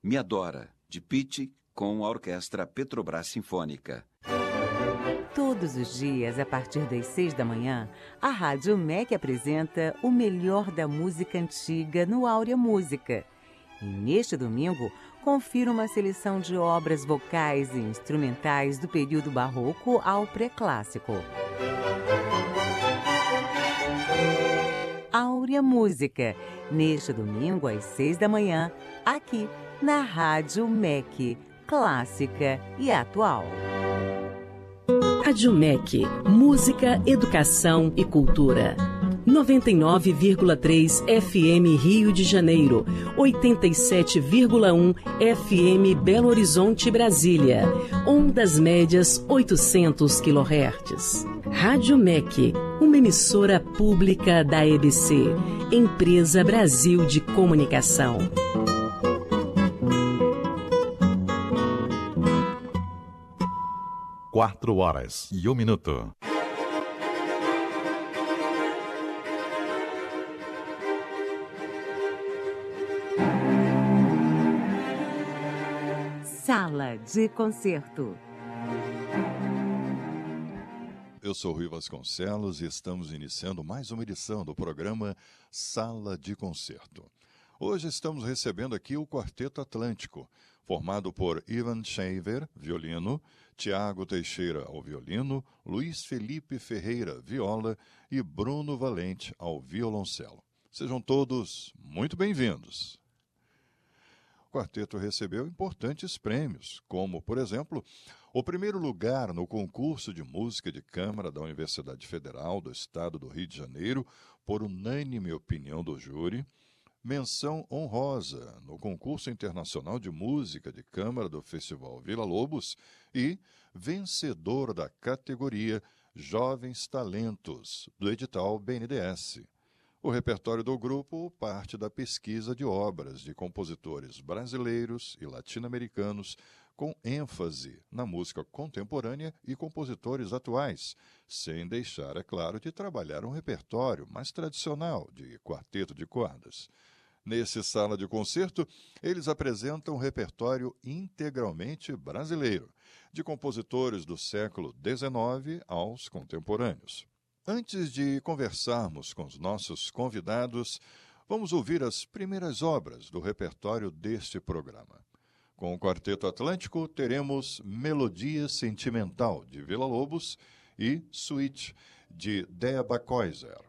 Me Adora, de Pitty, com a Orquestra Petrobras Sinfônica. Todos os dias, a partir das 6 da manhã, a Rádio MEC apresenta o melhor da música antiga no Áurea Música. E neste domingo, confira uma seleção de obras vocais e instrumentais do período barroco ao pré-clássico. Áurea Música, neste domingo às 6 da manhã, aqui na Rádio MEC, clássica e atual. Rádio MEC, música, educação e cultura. 99,3 FM Rio de Janeiro, 87,1 FM Belo Horizonte, Brasília. Ondas médias 800 kHz. Rádio MEC, uma emissora pública da EBC, Empresa Brasil de Comunicação. 4h01. Sala de Concerto. Eu sou Rui Vasconcelos e estamos iniciando mais uma edição do programa Sala de Concerto. Hoje estamos recebendo aqui o Quarteto Atlântico, formado por Ivan Shaver, violino, Tiago Teixeira ao violino, Luiz Felipe Ferreira, viola e Bruno Valente ao violoncelo. Sejam todos muito bem-vindos. O quarteto recebeu importantes prêmios, como, por exemplo, o primeiro lugar no concurso de música de câmara da Universidade Federal do Estado do Rio de Janeiro, por unânime opinião do júri, menção honrosa no concurso internacional de música de câmara do Festival Vila Lobos e vencedor da categoria Jovens Talentos do edital BNDES. O repertório do grupo parte da pesquisa de obras de compositores brasileiros e latino-americanos com ênfase na música contemporânea e compositores atuais, sem deixar, é claro, de trabalhar um repertório mais tradicional de quarteto de cordas. Nesse Sala de Concerto, eles apresentam um repertório integralmente brasileiro, de compositores do século XIX aos contemporâneos. Antes de conversarmos com os nossos convidados, vamos ouvir as primeiras obras do repertório deste programa. Com o Quarteto Atlântico, teremos Melodia Sentimental, de Vila Lobos, e Suite, de Dea Bacoiser.